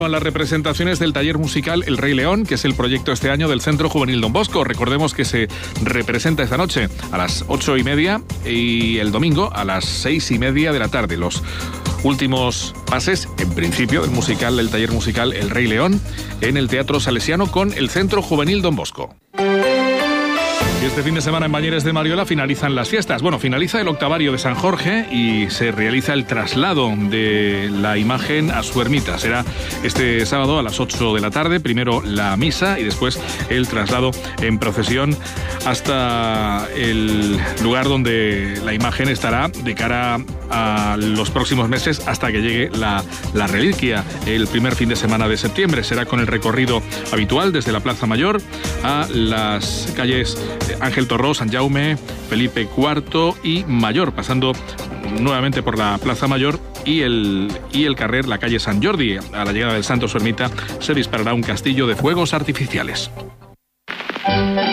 Con las representaciones del taller musical El Rey León, que es el proyecto este año del Centro Juvenil Don Bosco. Recordemos que se representa esta noche a las 8:30 y el domingo a las 6:30 de la tarde. Los últimos pases, en principio, del taller musical El Rey León en el Teatro Salesiano con el Centro Juvenil Don Bosco. Y este fin de semana en Bañeres de Mariola finalizan las fiestas. Bueno, finaliza el octavario de San Jorge y se realiza el traslado de la imagen a su ermita. Será este sábado a las 8 de la tarde, primero la misa y después el traslado en procesión hasta el lugar donde la imagen estará de cara a los próximos meses hasta que llegue la reliquia el primer fin de semana de septiembre. Será con el recorrido habitual desde la Plaza Mayor a las calles Ángel Torró, San Jaume, Felipe IV y Mayor, pasando nuevamente por la Plaza Mayor y el carrer, la calle San Jordi. A la llegada del santo a su ermita se disparará un castillo de fuegos artificiales.